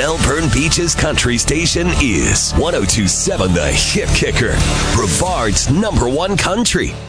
Melbourne Beach's country station is 102.7 The Hit Kicker, Brevard's #1 country.